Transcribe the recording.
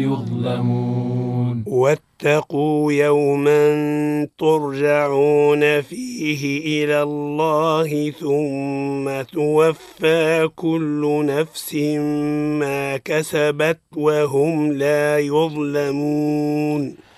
يظلمون. واتقوا يوما ترجعون فيه إلى الله ثم توفى كل نفس ما كسبت وهم لا يظلمون.